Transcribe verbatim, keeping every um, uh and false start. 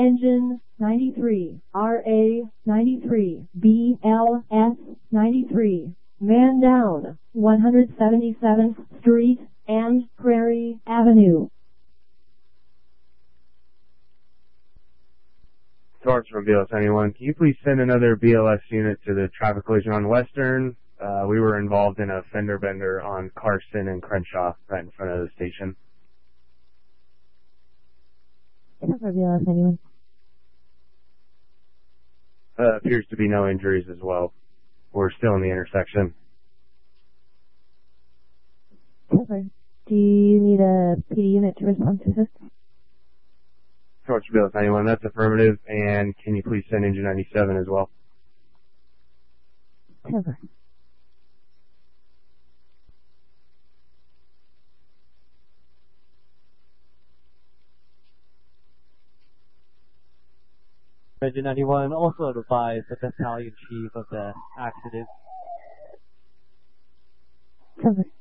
Engine ninety-three, R A ninety-three, B L S ninety-three. Man down, one hundred seventy-seventh Street and Prairie Avenue. Torch from B L S anyone, can you please send another B L S unit to the traffic collision on Western? Uh, we were involved in a fender bender on Carson and Crenshaw right in front of the station. For B L S anyone? Uh, appears to be no injuries as well. We're still in the intersection. Okay. Do you need a P D unit to respond to this? Torch from B L S anyone, that's affirmative. And can you please send Engine ninety-seven as well? Over. Engine ninety-one also advised the battalion chief of the accident. Over.